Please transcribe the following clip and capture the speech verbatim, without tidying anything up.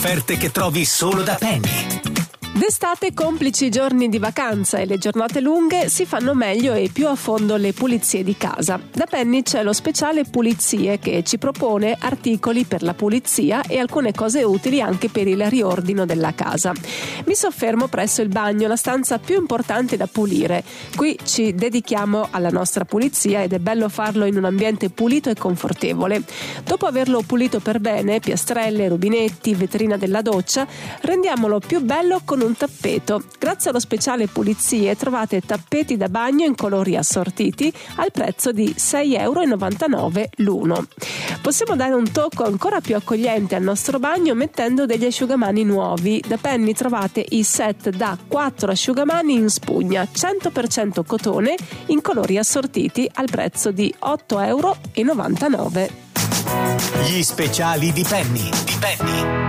offerte che trovi solo da Penny. D'estate, complici i giorni di vacanza e le giornate lunghe, si fanno meglio e più a fondo le pulizie di casa. Da Penny c'è lo speciale Pulizie che ci propone articoli per la pulizia e alcune cose utili anche per il riordino della casa. Mi soffermo presso il bagno, la stanza più importante da pulire. Qui ci dedichiamo alla nostra pulizia ed è bello farlo in un ambiente pulito e confortevole. Dopo averlo pulito per bene, piastrelle, rubinetti, vetrina della doccia, rendiamolo più bello con un un tappeto. Grazie allo speciale Pulizie trovate tappeti da bagno in colori assortiti al prezzo di sei virgola novantanove euro l'uno. Possiamo dare un tocco ancora più accogliente al nostro bagno mettendo degli asciugamani nuovi. Da Penny trovate i set da quattro asciugamani in spugna cento per cento cotone in colori assortiti al prezzo di otto virgola novantanove euro. Gli speciali di Penny. Di Penny.